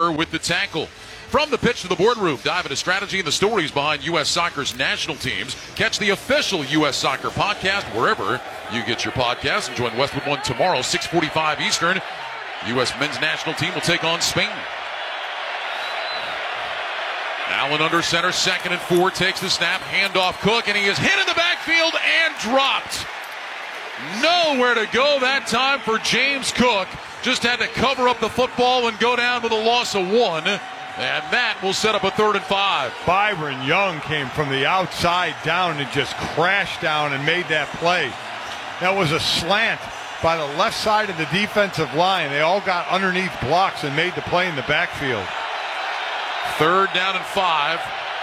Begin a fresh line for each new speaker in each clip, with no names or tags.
Walker with the tackle. From the pitch to the boardroom, dive into strategy and the stories behind U.S. Soccer's national teams. Catch the official U.S. Soccer podcast wherever you get your podcasts. And join Westwood One tomorrow, 6:45 Eastern. U.S. men's national team will take on Spain. Allen under center, 2nd and 4, takes the snap, handoff Cook, and he is hit in the backfield and dropped. Nowhere to go that time for James Cook. Just had to cover up the football and go down with a loss of 1. And that will set up a 3rd and 5.
Byron Young came from the outside down and just crashed down and made that play. That was a slant by the left side of the defensive line. They all got underneath blocks and made the play in the backfield.
3rd down and 5.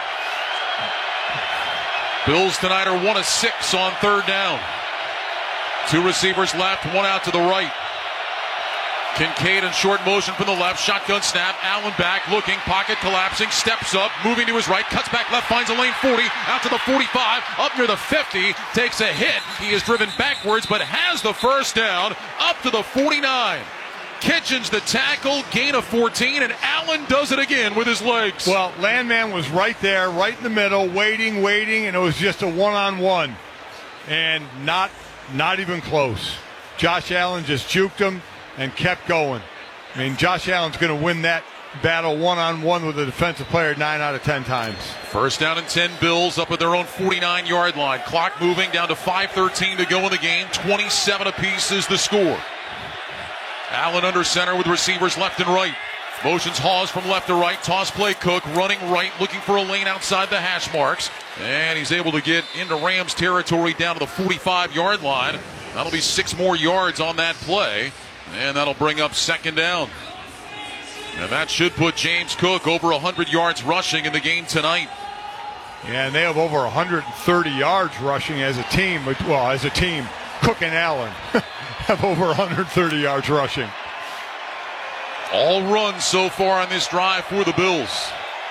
Bills tonight are 1 of 6 on 3rd down. 2 receivers left, 1 out to the right. Kincaid in short motion from the left, shotgun snap, Allen back, looking, pocket collapsing, steps up, moving to his right, cuts back left, finds a lane 40, out to the 45, up near the 50, takes a hit. He is driven backwards, but has the 1st down, up to the 49. Kitchens the tackle, gain of 14, and Allen does it again with his legs.
Well, Landman was right there, right in the middle, waiting, and it was just a one-on-one. And not even close. Josh Allen just juked him and kept going. I mean, Josh Allen's going to win that battle one-on-one with a defensive player 9 out of 10 times.
1st down and 10, Bills up at their own 49-yard line. Clock moving down to 5:13 to go in the game. 27 apiece is the score. Allen under center with receivers left and right. Motions Hawes from left to right. Toss play Cook running right, looking for a lane outside the hash marks. And he's able to get into Rams territory down to the 45-yard line. That'll be 6 more yards on that play. And that'll bring up 2nd down. And that should put James Cook over 100 yards rushing in the game tonight.
Yeah, and they have over 130 yards rushing as a team. Well, as a team, Cook and Allen have over 130 yards rushing.
All runs so far on this drive for the Bills.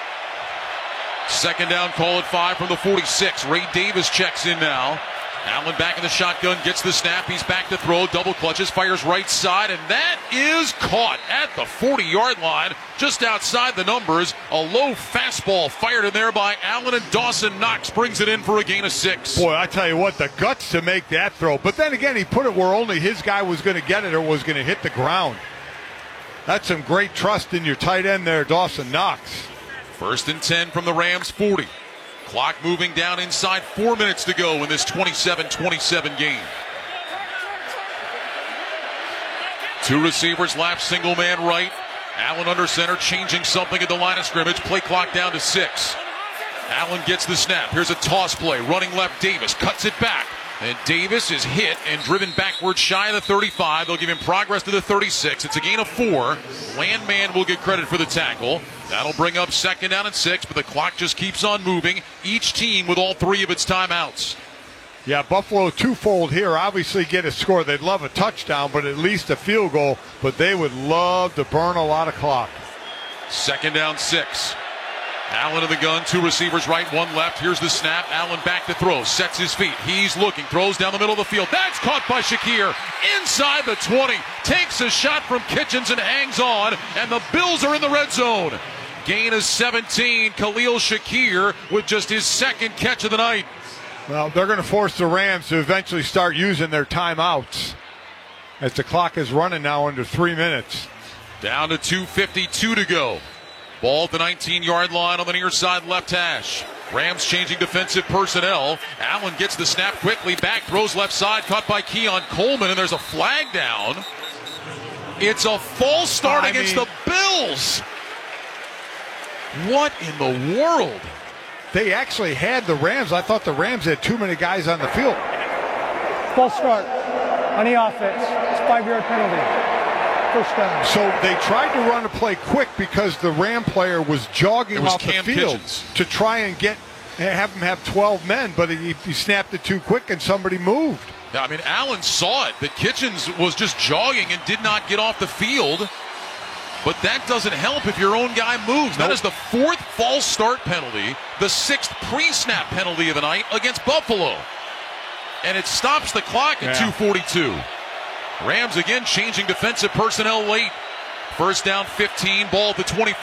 2nd down, call it 5 from the 46. Ray Davis checks in now. Allen back in the shotgun, gets the snap. He's back to throw, double clutches, fires right side, and that is caught at the 40-yard line, just outside the numbers. A low fastball fired in there by Allen, and Dawson Knox brings it in for a gain of 6.
Boy, I tell you what, the guts to make that throw. But then again, he put it where only his guy was going to get it or was going to hit the ground. That's some great trust in your tight end there, Dawson Knox.
1st and 10 from the Rams 40. Clock moving down inside, 4 minutes to go in this 27-27 game. 2 receivers left, single man right. Allen under center, changing something at the line of scrimmage. Play clock down to 6. Allen gets the snap. Here's a toss play. Running left, Davis cuts it back. And Davis is hit and driven backwards shy of the 35. They'll give him progress to the 36. It's a gain of 4. Landman will get credit for the tackle. That'll bring up 2nd down and 6, but the clock just keeps on moving. Each team with all 3 of its timeouts.
Yeah, Buffalo twofold here. Obviously get a score. They'd love a touchdown, but at least a field goal. But they would love to burn a lot of clock.
2nd down 6. Allen in the gun, 2 receivers right, 1 left. Here's the snap. Allen back to throw, sets his feet. He's looking, throws down the middle of the field. That's caught by Shakir inside the 20. Takes a shot from Kitchens and hangs on, and the Bills are in the red zone. Gain is 17. Khalil Shakir with just his 2nd catch of the night.
Well, they're going to force the Rams to eventually start using their timeouts as the clock is running now under 3 minutes.
Down to 2:52 to go. Ball at the 19-yard line on the near side left hash. Rams changing defensive personnel. Allen gets the snap quickly. Back, throws left side. Caught by Keon Coleman, and there's a flag down. It's a false start against the Bills. What in the world?
They actually had the Rams. I thought the Rams had too many guys on the field.
False start on the offense. It's a 5-yard penalty. First down.
So they tried to run a play quick because the Ram player was jogging off the field to try and have him have 12 men, but he snapped it too quick and somebody moved.
Yeah, I mean, Allen saw it, but Kitchens was just jogging and did not get off the field. But that doesn't help if your own guy moves. That is the 4th false start penalty, the 6th pre-snap penalty of the night against Buffalo. And it stops the clock at 2:42. Rams again changing defensive personnel late. 1st down 15, ball at the 24.